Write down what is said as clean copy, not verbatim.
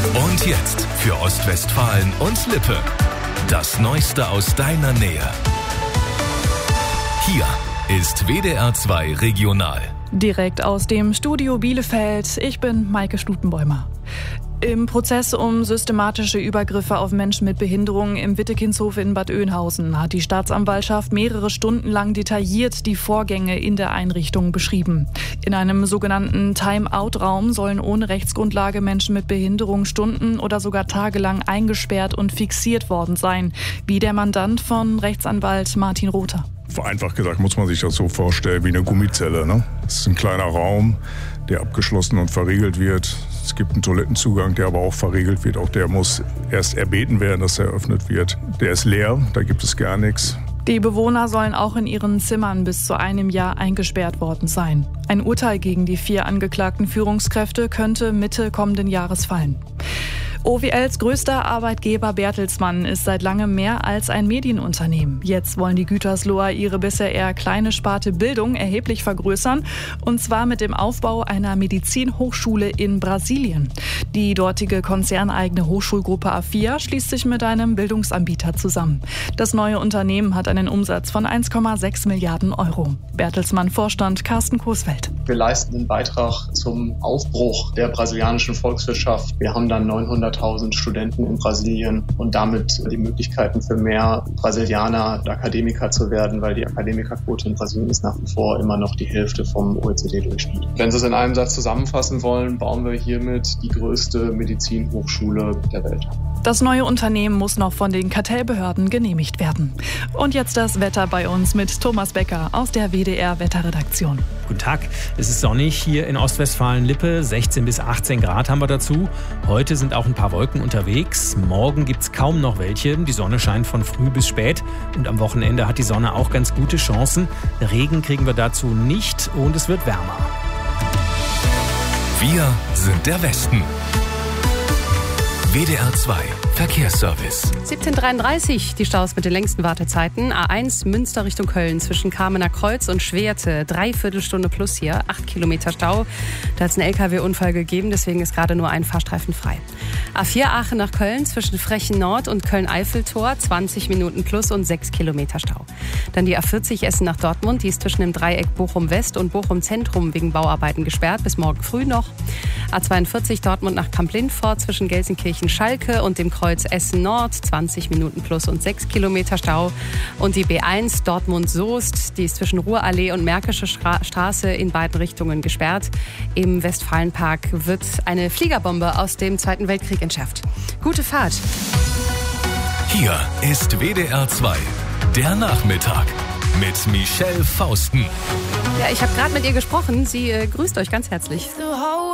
Und jetzt für Ostwestfalen und Lippe. Das Neueste aus deiner Nähe. Hier ist WDR 2 Regional. Direkt aus dem Studio Bielefeld. Ich bin Maike Stutenbäumer. Im Prozess um systematische Übergriffe auf Menschen mit Behinderung im Wittekinshof in Bad Oeynhausen hat die Staatsanwaltschaft mehrere Stunden lang detailliert die Vorgänge in der Einrichtung beschrieben. In einem sogenannten Time-out-Raum sollen ohne Rechtsgrundlage Menschen mit Behinderung stunden- oder sogar tagelang eingesperrt und fixiert worden sein, wie der Mandant von Rechtsanwalt Martin Rother. Vereinfacht gesagt muss man sich das so vorstellen wie eine Gummizelle. Ne? Es ist ein kleiner Raum, der abgeschlossen und verriegelt wird. Es gibt einen Toilettenzugang, der aber auch verriegelt wird. Auch der muss erst erbeten werden, dass er eröffnet wird. Der ist leer, da gibt es gar nichts. Die Bewohner sollen auch in ihren Zimmern bis zu einem Jahr eingesperrt worden sein. Ein Urteil gegen die 4 angeklagten Führungskräfte könnte Mitte kommenden Jahres fallen. OWLs größter Arbeitgeber Bertelsmann ist seit langem mehr als ein Medienunternehmen. Jetzt wollen die Gütersloher ihre bisher eher kleine Sparte Bildung erheblich vergrößern, und zwar mit dem Aufbau einer Medizinhochschule in Brasilien. Die dortige konzerneigene Hochschulgruppe A4 schließt sich mit einem Bildungsanbieter zusammen. Das neue Unternehmen hat einen Umsatz von 1,6 Milliarden Euro. Bertelsmann-Vorstand Carsten Coesfeld. Wir leisten einen Beitrag zum Aufbruch der brasilianischen Volkswirtschaft. Wir haben dann 900.000 Studenten in Brasilien und damit die Möglichkeiten für mehr Brasilianer Akademiker zu werden, weil die Akademikerquote in Brasilien ist nach wie vor immer noch die Hälfte vom OECD-Durchschnitt. Wenn Sie es in einem Satz zusammenfassen wollen, bauen wir hiermit die größte Medizinhochschule der Welt. Das neue Unternehmen muss noch von den Kartellbehörden genehmigt werden. Und jetzt das Wetter bei uns mit Thomas Becker aus der WDR-Wetterredaktion. Guten Tag, es ist sonnig hier in Ostwestfalen-Lippe, 16 bis 18 Grad haben wir dazu. Heute sind auch ein paar Wolken unterwegs, morgen gibt es kaum noch welche. Die Sonne scheint von früh bis spät und am Wochenende hat die Sonne auch ganz gute Chancen. Regen kriegen wir dazu nicht und es wird wärmer. Wir sind der Westen. WDR 2 Verkehrsservice. 17:33, die Staus mit den längsten Wartezeiten. A1 Münster Richtung Köln zwischen Kamener Kreuz und Schwerte. 3/4 Stunde plus hier, 8 Kilometer Stau. Da hat es einen LKW-Unfall gegeben, deswegen ist gerade nur ein Fahrstreifen frei. A4 Aachen nach Köln zwischen Frechen Nord und Köln-Eiffeltor. 20 Minuten plus und 6 Kilometer Stau. Dann die A40 Essen nach Dortmund. Die ist zwischen dem Dreieck Bochum-West und Bochum-Zentrum wegen Bauarbeiten gesperrt. Bis morgen früh noch. A42 Dortmund nach Kamp-Lindfort zwischen Gelsenkirchen-Schalke und dem Kreuz Essen-Nord, 20 Minuten plus und 6 Kilometer Stau. Und die B1 Dortmund-Soest, die ist zwischen Ruhrallee und Märkische Straße in beiden Richtungen gesperrt. Im Westfalenpark wird eine Fliegerbombe aus dem Zweiten Weltkrieg entschärft. Gute Fahrt. Hier ist WDR 2, der Nachmittag mit Michelle Fausten. Ja, ich habe gerade mit ihr gesprochen. Sie grüßt euch ganz herzlich.